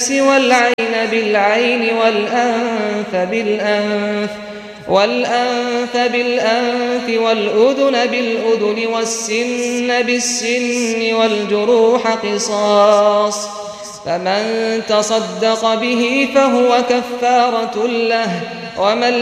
والعين بالعين والأنف بالأنف والأذن بالأذن والسن بالسن والجروح قصاص، فمن تصدق به فهو كفارة له، ومن